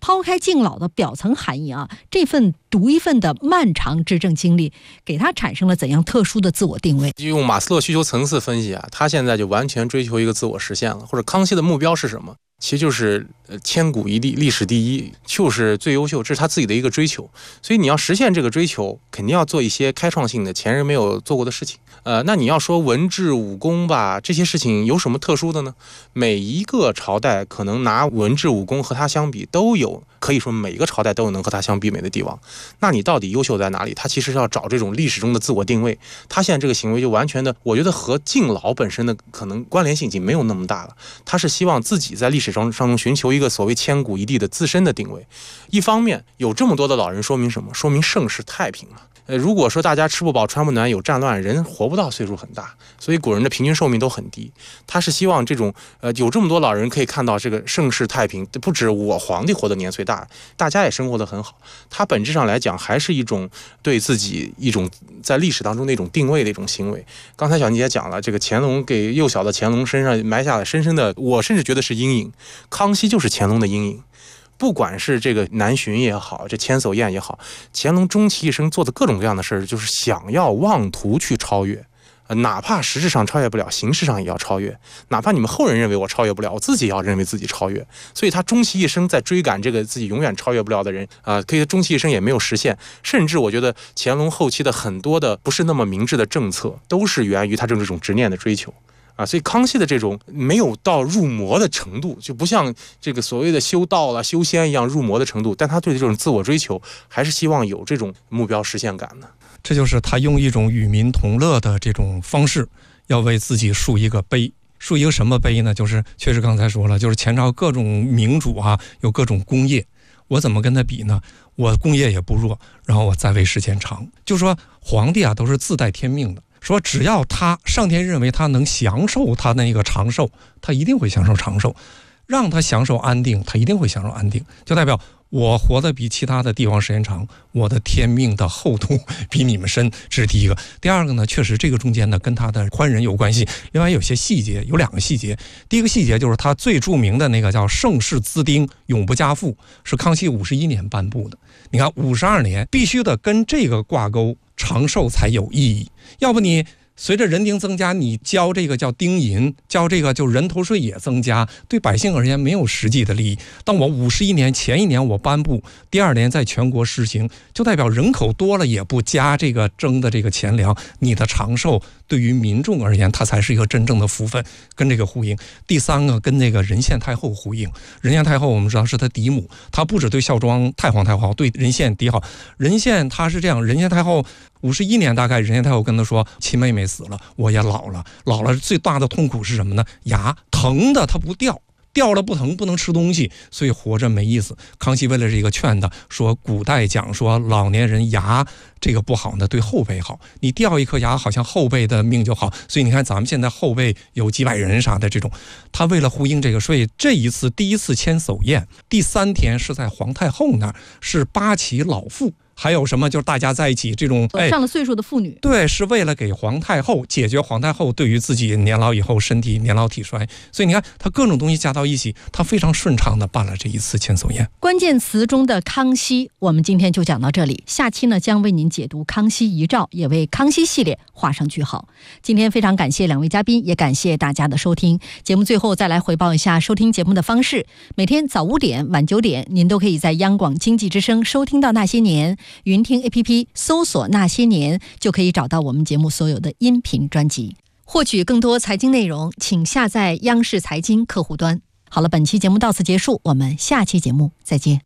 抛开敬老的表层含义啊，这份独一份的漫长执政经历，给他产生了怎样特殊的自我定位？ 用马斯洛需求层次分析啊，他现在就完全追求一个自我实现了。或者康熙的目标是什么？其实就是千古一帝，历史第一，就是最优秀，这是他自己的一个追求。所以你要实现这个追求，肯定要做一些开创性的前人没有做过的事情。那你要说文治武功吧，这些事情有什么特殊的呢？每一个朝代可能拿文治武功和他相比都有，可以说每一个朝代都有能和他相媲美的地方。那你到底优秀在哪里？他其实要找这种历史中的自我定位。他现在这个行为就完全的，我觉得和敬老本身的可能关联性已经没有那么大了。他是希望自己在历史当中寻求一个所谓千古一帝的自身的定位。一方面有这么多的老人，说明什么？说明盛世太平嘛。如果说大家吃不饱穿不暖有战乱，人活不到岁数很大，所以古人的平均寿命都很低。他是希望这种有这么多老人可以看到这个盛世太平，不止我皇帝活得年岁大，大家也生活得很好。他本质上来讲还是一种对自己一种在历史当中的一种定位的一种行为。刚才小妮也讲了，这个乾隆给幼小的乾隆身上埋下了深深的，我甚至觉得是阴影。康熙就是乾隆的阴影。不管是这个南巡也好，这千叟宴也好，乾隆终其一生做的各种各样的事儿，就是想要妄图去超越，哪怕实质上超越不了，形式上也要超越，哪怕你们后人认为我超越不了，我自己也要认为自己超越。所以他终其一生在追赶这个自己永远超越不了的人可以终其一生也没有实现。甚至我觉得乾隆后期的很多的不是那么明智的政策，都是源于他这种执念的追求。所以康熙的这种没有到入魔的程度，就不像这个所谓的修道了、修仙一样入魔的程度，但他对这种自我追求还是希望有这种目标实现感的。 这就是他用一种与民同乐的这种方式，要为自己树一个碑。树一个什么碑呢？就是确实刚才说了，就是前朝各种明主有各种功业，我怎么跟他比呢？我功业也不弱，然后我在位时间长。就说皇帝都是自带天命的。说只要他上天认为他能享受他那个长寿，他一定会享受长寿，让他享受安定，他一定会享受安定，就代表我活得比其他的帝王时间长，我的天命的厚度比你们深，这是第一个。第二个呢，确实这个中间呢跟他的宽仁有关系。另外有些细节，有2个细节。第一个细节就是他最著名的那个叫盛世滋丁，永不加赋，是康熙51年颁布的。你看52年必须得跟这个挂钩，长寿才有意义。要不你随着人丁增加，你交这个叫丁银，交这个就人头税也增加，对百姓而言没有实际的利益。当我51年前一年我颁布，第2年在全国实行，就代表人口多了也不加这个征的这个钱粮，你的长寿对于民众而言，它才是一个真正的福分，跟这个呼应。第3个跟那个仁献太后呼应。仁献太后我们知道是他嫡母，他不只对孝庄太皇太后好，对仁献嫡好。仁献他是这样，仁献太后51年大概，仁献太后跟他说，亲妹妹死了，我也老了最大的痛苦是什么呢？牙疼的它不掉了不疼，不能吃东西，所以活着没意思。康熙为了这个劝他说，古代讲说老年人牙这个不好呢，对后辈好，你掉一颗牙好像后辈的命就好。所以你看咱们现在后辈有几百人啥的这种，他为了呼应这个，所以这一次第一次千叟宴第3天是在皇太后那儿，是8起老妇。还有什么就是大家在一起这种上了岁数的妇女， 对，是为了给皇太后解决皇太后对于自己年老以后身体年老体衰，所以你看他各种东西加到一起，他非常顺畅的办了这一次千叟宴。 关键词中的康熙，我们今天就讲到这里，下期呢将为您解读康熙遗诏，也为康熙系列画上句号。今天非常感谢2位嘉宾，也感谢大家的收听。节目最后再来回报一下收听节目的方式，每天早5点晚9点您都可以在央广经济之声收听到那些年，云听 APP 搜索那些年就可以找到我们节目所有的音频专辑。获取更多财经内容，请下载央视财经客户端。好了，本期节目到此结束，我们下期节目再见。